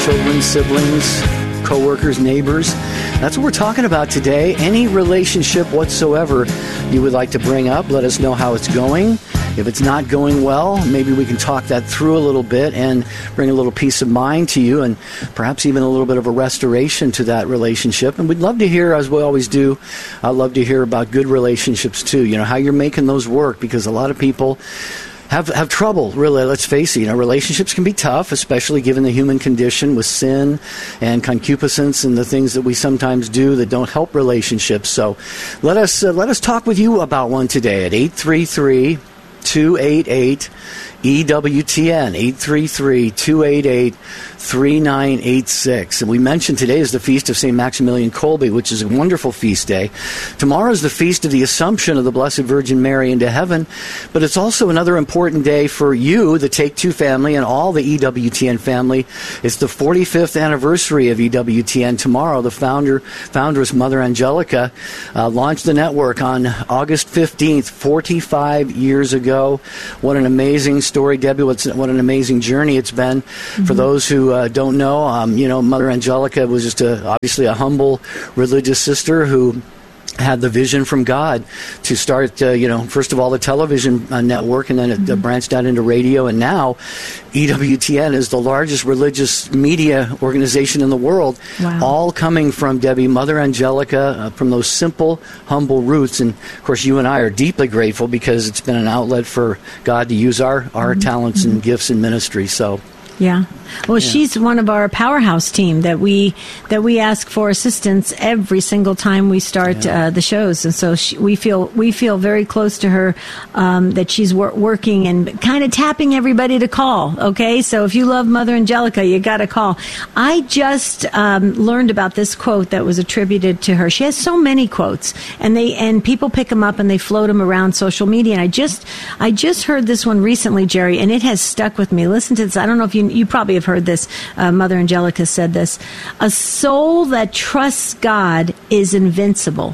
children, siblings, co-workers, neighbors. That's what we're talking about today. Any relationship whatsoever you would like to bring up, let us know how it's going. If it's not going well, maybe we can talk that through a little bit and bring a little peace of mind to you and perhaps even a little bit of a restoration to that relationship. And we'd love to hear, as we always do, I'd love to hear about good relationships too, how you're making those work, because a lot of people have trouble, really. Let's face it, relationships can be tough, especially given the human condition with sin and concupiscence and the things that we sometimes do that don't help relationships. So let us talk with you about one today at 833-288-EWTN, 833-288-3986. And we mentioned today is the Feast of St. Maximilian Kolbe, which is a wonderful feast day. Tomorrow is the Feast of the Assumption of the Blessed Virgin Mary into heaven. But it's also another important day for you, the Take Two family, and all the EWTN family. It's the 45th anniversary of EWTN. Tomorrow, the foundress, Mother Angelica, launched the network on August 15th, 45 years ago. What an amazing story, Debbie. What an amazing journey it's been. Mm-hmm. For those who don't know, Mother Angelica was just obviously a humble religious sister who had the vision from God to start, first of all, the television network, and then it branched out into radio. And now EWTN is the largest religious media organization in the world, all coming from Debbie, Mother Angelica, from those simple, humble roots. And, of course, you and I are deeply grateful because it's been an outlet for God to use our talents and gifts in ministry. So. Yeah. Well, she's one of our powerhouse team that we ask for assistance every single time we start the shows, and so we feel very close to her, that she's working and kind of tapping everybody to call. Okay, so if you love Mother Angelica, you got to call. I just learned about this quote that was attributed to her. She has so many quotes, and people pick them up and they float them around social media. And I just heard this one recently, Jerry, and it has stuck with me. Listen to this. I don't know if you probably have heard this. Mother Angelica said this: "A soul that trusts God is invincible."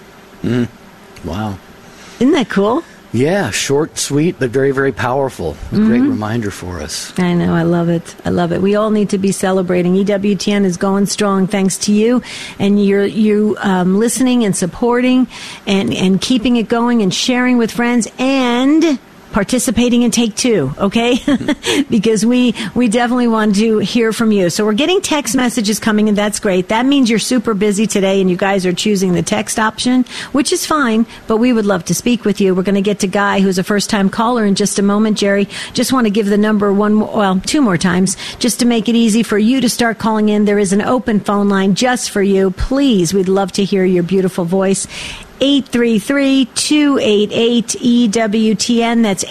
Wow. Isn't that cool? Yeah, short, sweet, but very, very powerful. A great reminder for us. I know. I love it. I love it. We all need to be celebrating. EWTN is going strong thanks to you and you listening and supporting and keeping it going and sharing with friends and participating in Take Two, okay? Because we definitely want to hear from you. So we're getting text messages coming, and that's great. That means you're super busy today, and you guys are choosing the text option, which is fine, but we would love to speak with you. We're going to get to Guy, who's a first-time caller, in just a moment. Jerry, just want to give the number two more times, just to make it easy for you to start calling in. There is an open phone line just for you. Please, we'd love to hear your beautiful voice. 833-288-EWTN. That's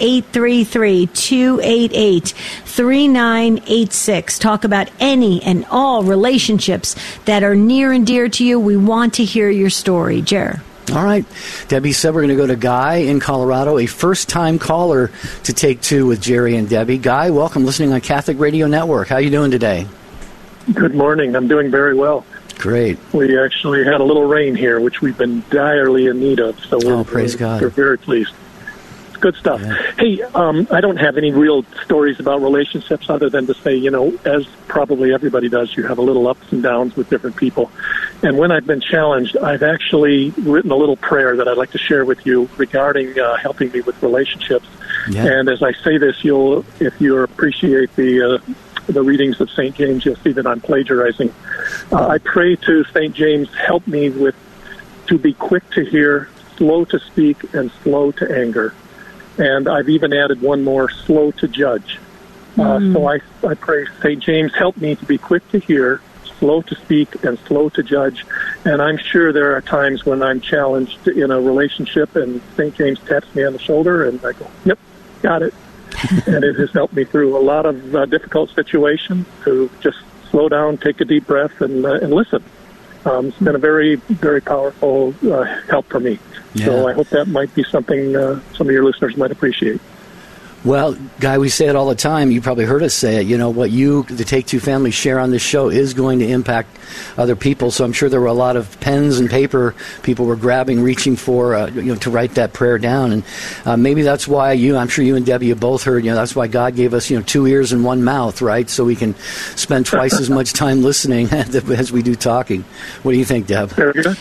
833-288-3986. Talk about any and all relationships that are near and dear to you. We want to hear your story. Jer. All right. Debbie said we're going to go to Guy in Colorado, a first-time caller to Take Two with Jerry and Debbie. Guy, welcome, listening on Catholic Radio Network. How are you doing today? Good morning. I'm doing very well. Great. We actually had a little rain here, which we've been direly in need of. So praise God. We're very pleased. It's good stuff. Yeah. Hey, I don't have any real stories about relationships other than to say, as probably everybody does, you have a little ups and downs with different people. And when I've been challenged, I've actually written a little prayer that I'd like to share with you regarding helping me with relationships. Yeah. And as I say this, if you appreciate the readings of St. James, you'll see that I'm plagiarizing. I pray to St. James, help me to be quick to hear, slow to speak, and slow to anger. And I've even added one more, slow to judge. So I pray, St. James, help me to be quick to hear, slow to speak, and slow to judge. And I'm sure there are times when I'm challenged in a relationship and St. James taps me on the shoulder and I go, yep, got it. And it has helped me through a lot of difficult situations to just slow down, take a deep breath, and listen. It's been a very, very powerful help for me. Yeah. So I hope that might be something some of your listeners might appreciate. Well, Guy, we say it all the time. You probably heard us say it. You know, what you, the Take Two family, share on this show is going to impact other people. So I'm sure there were a lot of pens and paper people were grabbing, reaching for, to write that prayer down. And maybe that's why I'm sure you and Debbie have both heard, that's why God gave us, 2 ears and 1 mouth, right? So we can spend twice as much time listening as we do talking. What do you think, Deb? Very good.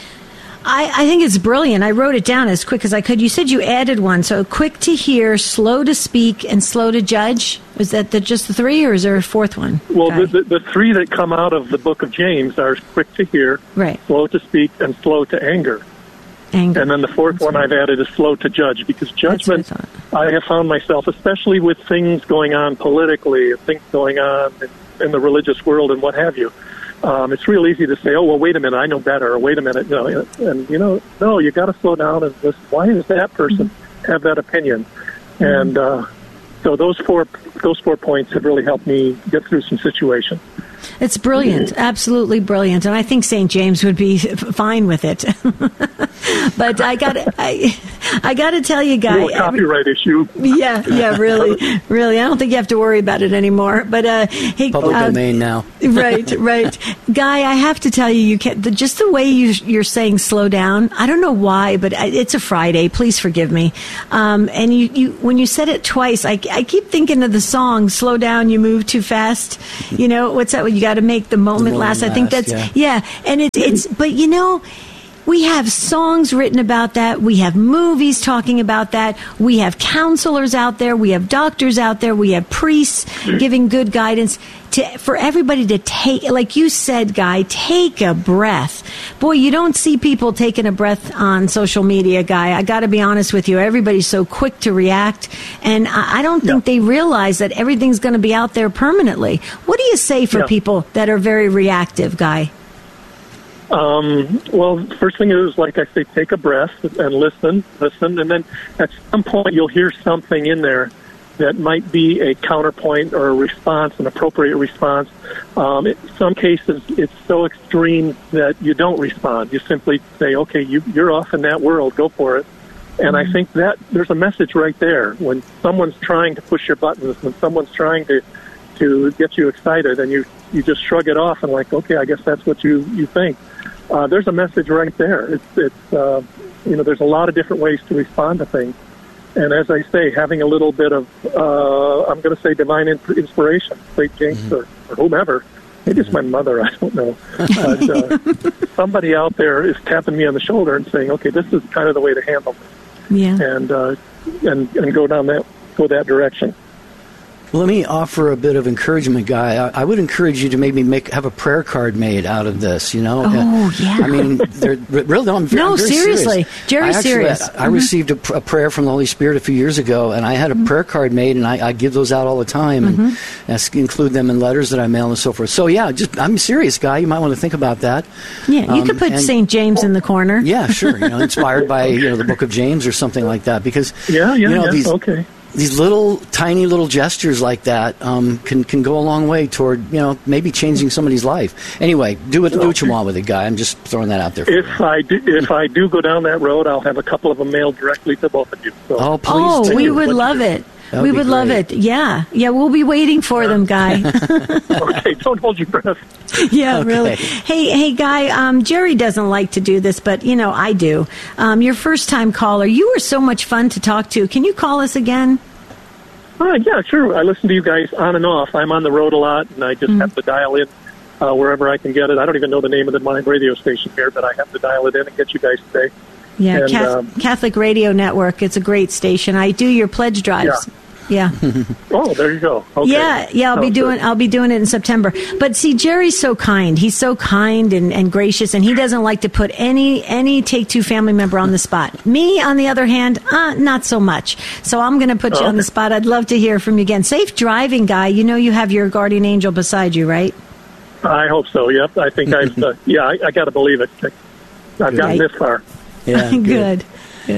I think it's brilliant. I wrote it down as quick as I could. You said you added one. So quick to hear, slow to speak, and slow to judge. Was that just the 3, or is there a 4th one? Well, the 3 that come out of the book of James are quick to hear, right, slow to speak, and slow to anger. And then the 4th one I've added is slow to judge, because judgment, I have found myself, especially with things going on politically, things going on in the religious world and what have you, it's real easy to say, oh, well, wait a minute, I know better, or wait a minute, and, no, you got to slow down and listen. Why does that person have that opinion? And so those four points have really helped me get through some situations. It's brilliant, absolutely brilliant, and I think St. James would be fine with it. But I got to tell you, Guy, a copyright issue. Yeah, really. I don't think you have to worry about it anymore. But hey, public domain now. Right, Guy. I have to tell you, you can't. Just the way you're saying slow down. I don't know why, but it's a Friday. Please forgive me. And you when you said it twice, I keep thinking of the song "Slow Down, You Move Too Fast." What's that? You got to make the moment last. I think that's and it's but we have songs written about that. We have movies talking about that. We have counselors out there. We have doctors out there. We have priests giving good guidance for everybody to take, like you said, Guy, take a breath. Boy, you don't see people taking a breath on social media, Guy. I got to be honest with you. Everybody's so quick to react, and I don't think they realize that everything's going to be out there permanently. What do you say for people that are very reactive, Guy? Well, first thing is, like I say, take a breath and listen, and then at some point you'll hear something in there that might be a counterpoint or a response, an appropriate response. In some cases, it's so extreme that you don't respond. You simply say, okay, you're off in that world, go for it. And I think that there's a message right there. When someone's trying to push your buttons, when someone's trying to get you excited, and you just shrug it off and like, okay, I guess that's what you think. There's a message right there. It's there's a lot of different ways to respond to things. And as I say, having a little bit of, I'm going to say divine inspiration, St. James or whomever. Maybe it's my mother, I don't know. But somebody out there is tapping me on the shoulder and saying, okay, this is kind of the way to handle this. Yeah. And go that direction. Let me offer a bit of encouragement, Guy. I would encourage you to maybe have a prayer card made out of this, Oh, yeah. I mean, they're really, I'm very seriously. serious. Jerry's serious. I received a prayer from the Holy Spirit a few years ago, and I had a prayer card made, and I give those out all the time, and include them in letters that I mail and so forth. So, yeah, I'm serious, Guy. You might want to think about that. Yeah, you could put St. James in the corner. Yeah, sure. Inspired by the Book of James or something like that, because these little, tiny little gestures like that can go a long way toward, maybe changing somebody's life. Anyway, do what you want with it, Guy. I'm just throwing that out there. If I do go down that road, I'll have a couple of them mailed directly to both of you. So. Oh, please do. We would love it. We would love it. Yeah, we'll be waiting for them, Guy. Okay, don't hold your breath. Yeah, okay. Really. Hey, Guy, Jerry doesn't like to do this, but, I do. Your first-time caller, you were so much fun to talk to. Can you call us again? Yeah, sure. I listen to you guys on and off. I'm on the road a lot, and I just have to dial in wherever I can get it. I don't even know the name of my radio station here, but I have to dial it in and get you guys today. Yeah, and, Catholic Radio Network. It's a great station. I do your pledge drives. Yeah. Oh, there you go. Okay. Yeah. I'll be doing it in September. But see, Jerry's so kind. He's so kind and gracious, and he doesn't like to put any Take Two family member on the spot. Me, on the other hand, not so much. So I'm going to put you on the spot. I'd love to hear from you again. Safe driving, Guy. You have your guardian angel beside you, right? I hope so. Yep. I think I got to believe it. I've gotten this far. Yeah. Good.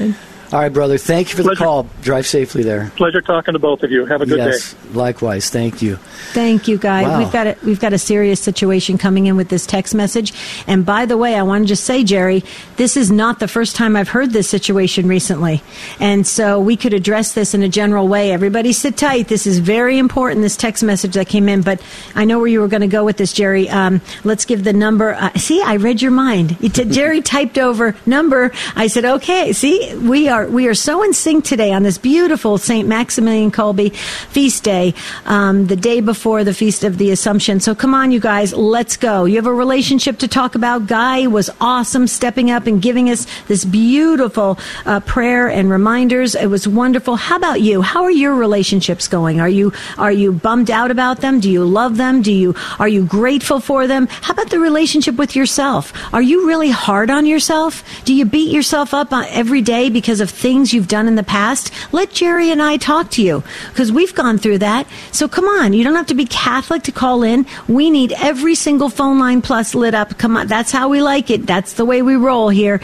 All right, brother. Thank you for the call. Drive safely there. Pleasure talking to both of you. Have a good day. Likewise. Thank you. Thank you, Guy. Wow. We've got a serious situation coming in with this text message. And by the way, I want to just say, Jerry, this is not the first time I've heard this situation recently. And so we could address this in a general way. Everybody sit tight. This is very important, this text message that came in. But I know where you were going to go with this, Jerry. Let's give the number. See, I read your mind. Jerry typed over number. I said, okay. See, we are so in sync today on this beautiful St. Maximilian Kolbe feast day, the day before the Feast of the Assumption. So come on, you guys, let's go. You have a relationship to talk about. Guy was awesome stepping up and giving us this beautiful prayer and reminders. It was wonderful. How about you? How are your relationships going? Are you bummed out about them? Do you love them? Are you grateful for them? How about the relationship with yourself? Are you really hard on yourself? Do you beat yourself up every day because of things you've done in the past? Let Jerry and I talk to you, because we've gone through that. So come on, you don't have to be Catholic to call in. We need every single phone line plus lit up. Come on, that's how we like it. That's the way we roll here.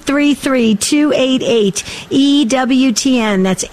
833-288-EWTN. That's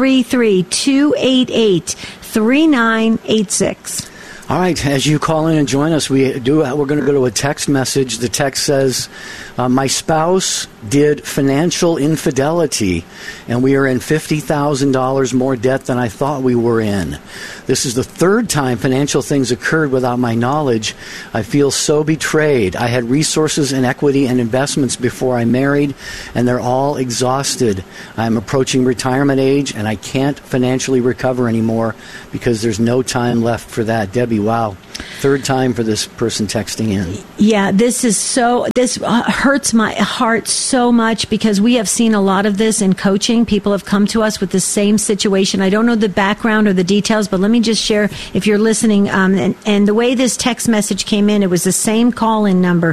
833-288-3986. All right, as you call in and join us, we're going to go to a text message. The text says, my spouse did financial infidelity, and we are in $50,000 more debt than I thought we were in. This is the third time financial things occurred without my knowledge. I feel so betrayed. I had resources and equity and investments before I married, and they're all exhausted. I'm approaching retirement age, and I can't financially recover anymore because there's no time left for that. Debbie, wow. Third time for this person texting in. Yeah, this hurts my heart so much, because we have seen a lot of this in coaching. People have come to us with the same situation. I don't know the background or the details, but let me just share, if you're listening, and the way this text message came in, it was the same call-in number,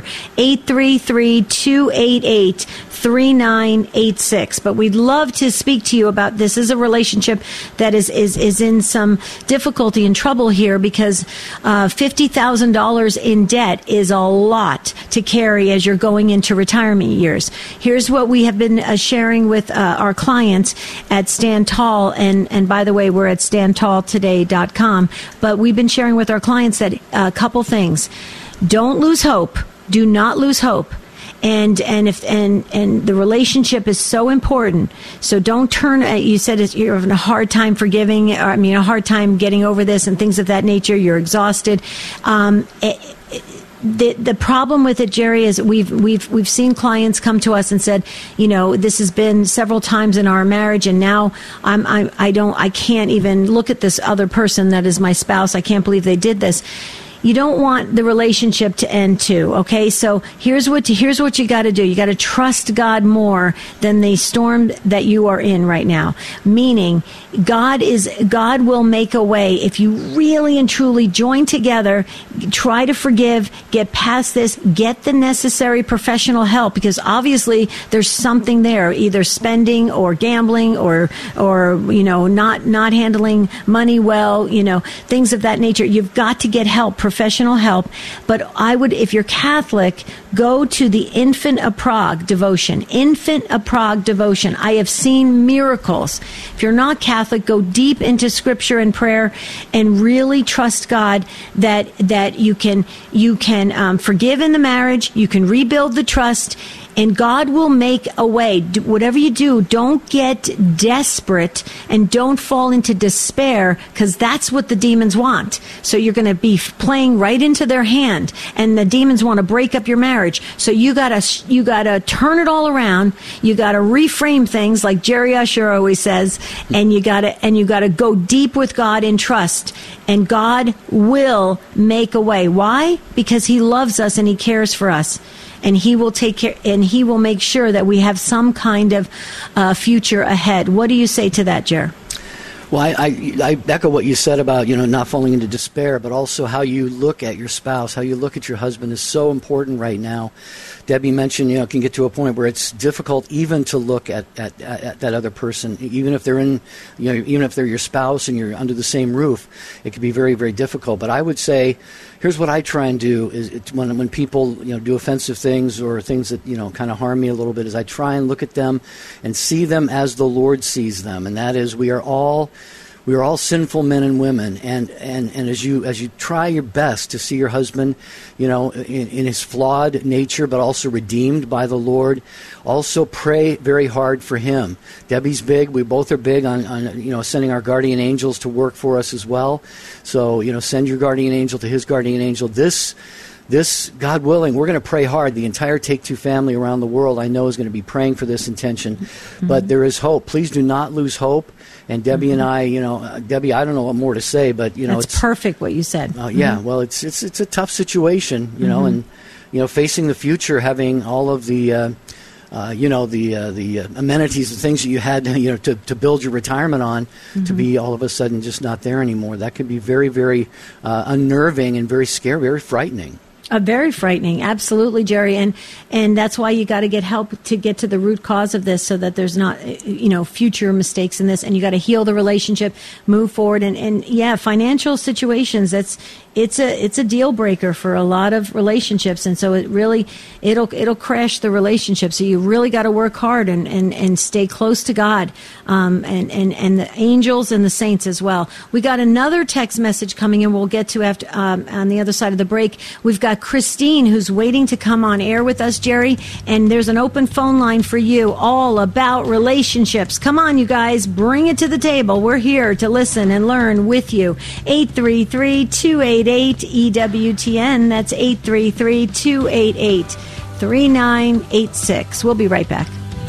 833-288-3986. But we'd love to speak to you about this. This is a relationship that is in some difficulty and trouble here, because $50,000 in debt is a lot to carry as you're going into retirement years. Here's what we have been sharing with our clients at Stand Tall, and by the way, we're at standtalltoday.com, but we've been sharing with our clients that a couple things. Don't lose hope. Do not lose hope. And the relationship is so important. So don't turn. You said you're having a hard time forgiving. A hard time getting over this and things of that nature. You're exhausted. The problem with it, Jerry, is we've seen clients come to us and said, this has been several times in our marriage, and now I can't even look at this other person that is my spouse. I can't believe they did this. You don't want the relationship to end too, okay? So here's what you got to do. You got to trust God more than the storm that you are in right now. Meaning, God will make a way if you really and truly join together, try to forgive, get past this, get the necessary professional help, because obviously there's something there, either spending or gambling or not handling money well, things of that nature. You've got to get help, professional help. But I would, if you're Catholic, go to the Infant of Prague devotion. Infant of Prague devotion. I have seen miracles. If you're not Catholic, go deep into Scripture and prayer, and really trust God that you can forgive in the marriage. You can rebuild the trust. And God will make a way. Whatever you do, don't get desperate and don't fall into despair, because that's what the demons want. So you're going to be playing right into their hand, and the demons want to break up your marriage. So you gotta turn it all around. You gotta reframe things, like Jerry Usher always says, and you gotta go deep with God in trust. And God will make a way. Why? Because He loves us and He cares for us. And He will take care, and He will make sure that we have some kind of future ahead. What do you say to that, Jer? Well, I echo what you said about, not falling into despair, but also how you look at your spouse, how you look at your husband is so important right now. Debbie mentioned, it can get to a point where it's difficult even to look at that other person, even if they're even if they're your spouse and you're under the same roof, it can be very, very difficult. But I would say, here's what I try and do is when people do offensive things or things that kind of harm me a little bit, is I try and look at them and see them as the Lord sees them, and that is we are all sinful men and women, and as you try your best to see your husband, in his flawed nature, but also redeemed by the Lord, also pray very hard for him. Debbie's big. We both are big on sending our guardian angels to work for us as well. So send your guardian angel to his guardian angel. This, God willing, we're going to pray hard. The entire Take Two family around the world, I know, is going to be praying for this intention. Mm-hmm. But there is hope. Please do not lose hope. And Debbie and I, Debbie, I don't know what more to say, but it's perfect what you said. Yeah, well, it's a tough situation, and facing the future, having all of the the amenities, the things that you had, to build your retirement on, to be all of a sudden just not there anymore. That could be very, very unnerving and very scary, very frightening. Very frightening, absolutely, Jerry, and that's why you got to get help to get to the root cause of this, so that there's not future mistakes in this, and you got to heal the relationship, move forward, and financial situations. It's a deal breaker for a lot of relationships, and so it'll crash the relationship. So you really got to work hard and stay close to God, and the angels and the saints as well. We got another text message coming in. We'll get to after on the other side of the break. We've got Christine who's waiting to come on air with us, Jerry, and there's an open phone line for you, all about relationships. Come on, you guys, bring it to the table. We're here to listen and learn with you. 833-288-EWTN. That's 833-288-3986. We'll be right back.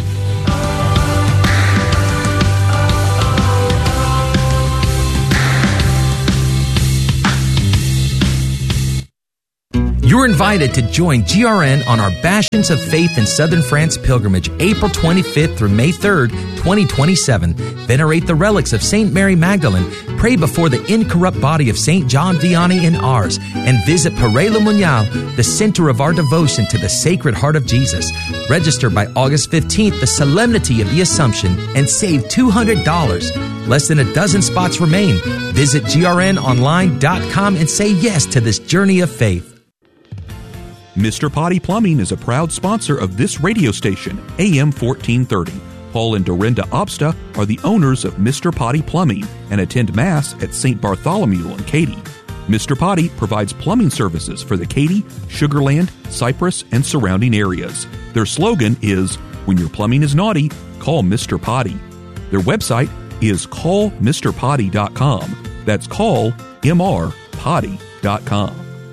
You're invited to join GRN on our Bastions of Faith in Southern France pilgrimage, April 25th through May 3rd, 2027. Venerate the relics of St. Mary Magdalene, pray before the incorrupt body of St. John Vianney in Ars, and visit Père Le Monial, the center of our devotion to the Sacred Heart of Jesus. Register by August 15th, the Solemnity of the Assumption, and save $200. Less than a dozen spots remain. Visit grnonline.com and say yes to this journey of faith. Mr. Potty Plumbing is a proud sponsor of this radio station, AM 1430. Paul and Dorinda Obsta are the owners of Mr. Potty Plumbing and attend Mass at St. Bartholomew in Katy. Mr. Potty provides plumbing services for the Katy, Sugar Land, Cypress, and surrounding areas. Their slogan is, "When your plumbing is naughty, call Mr. Potty." Their website is callmrpotty.com. That's callmrpotty.com.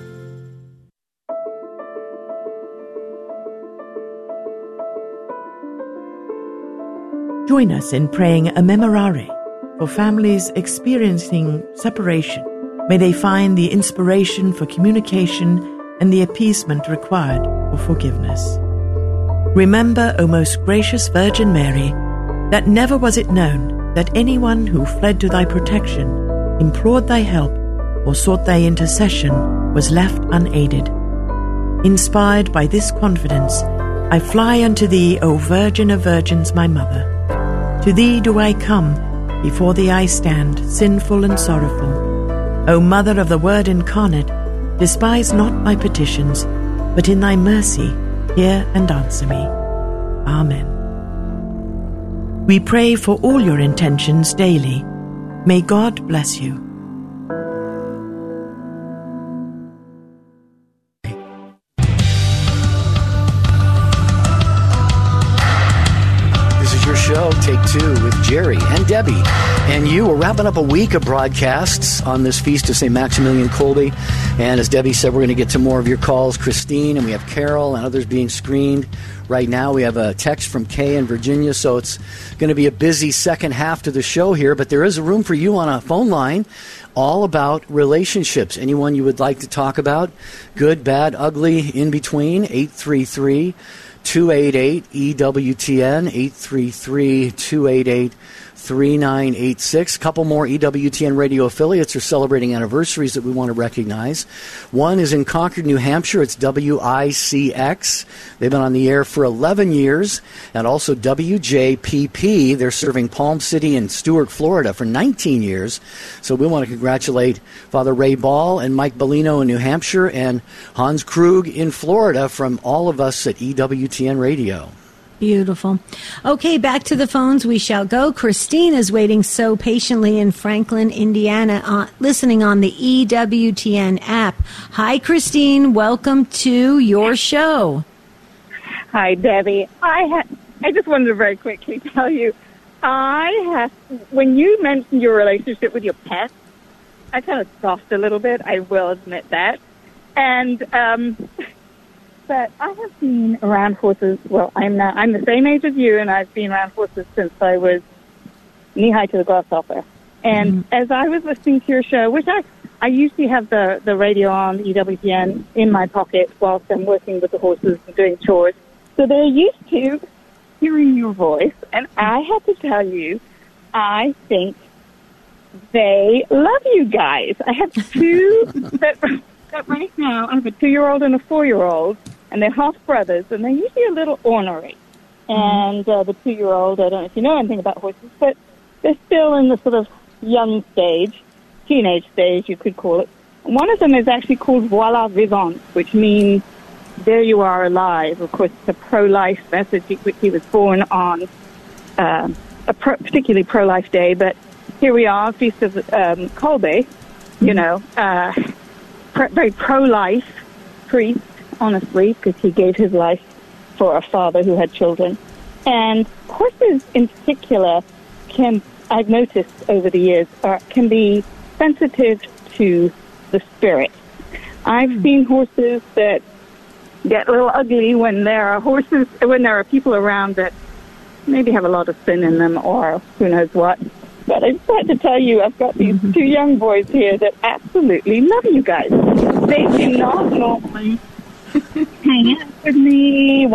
Join us in praying a memorare for families experiencing separation. May they find the inspiration for communication and the appeasement required for forgiveness. Remember, O most gracious Virgin Mary, that never was it known that anyone who fled to thy protection, implored thy help, or sought thy intercession was left unaided. Inspired by this confidence, I fly unto thee, O Virgin of Virgins, my Mother. To thee do I come, before thee I stand, sinful and sorrowful. O Mother of the Word incarnate, despise not my petitions, but in thy mercy hear and answer me. Amen. We pray for all your intentions daily. May God bless you. Show, Take Two with Jerry and Debbie and you. We're wrapping up a week of broadcasts on this Feast of St. Maximilian Kolbe, and as Debbie said, we're going to get to more of your calls, Christine, and we have Carol and others being screened right now. We have a text from Kay in Virginia, so it's going to be a busy second half to the show here, but there is a room for you on a phone line all about relationships. Anyone you would like to talk about, good, bad, ugly, in between, 833-288-EWTN, 833-288-3986. 3986. A couple more EWTN radio affiliates are celebrating anniversaries that we want to recognize. One is in Concord, New Hampshire. It's WICX. They've been on the air for 11 years. And also WJPP. They're serving Palm City and Stuart, Florida for 19 years. So we want to congratulate Father Ray Ball and Mike Bellino in New Hampshire and Hans Krug in Florida from all of us at EWTN Radio. Beautiful. Okay, back to the phones we shall go. Christine is waiting so patiently in Franklin, Indiana, listening on the EWTN app. Hi, Christine. Welcome to your show. Hi, Debbie. I just wanted to very quickly tell you, when you mentioned your relationship with your pet, I kind of scoffed a little bit. I will admit that. And but I have been around horses. Well, I'm the same age as you, and I've been around horses since I was knee-high to the grasshopper. And as I was listening to your show, which I usually have the radio on, EWTN, in my pocket whilst I'm working with the horses and doing chores. So they're used to hearing your voice. And I have to tell you, I think they love you guys. I have two that right now, I have a 2-year-old and a 4-year-old, and they're half brothers, and they're usually a little ornery. And the 2-year-old, I don't know if you know anything about horses, but they're still in the sort of young stage, teenage stage, you could call it. And one of them is actually called Voila Vivant, which means there you are alive. Of course, it's a pro-life message, which he was born on a particularly pro-life day, but here we are, Feast of Kolbe, very pro-life priest, honestly, because he gave his life for a father who had children. And horses in particular I've noticed over the years, can be sensitive to the spirit. I've seen horses that get a little ugly when there are people around that maybe have a lot of sin in them or who knows what. But I just had to tell you, I've got these 2 young boys here that absolutely love you guys. They do not normally hang out with me,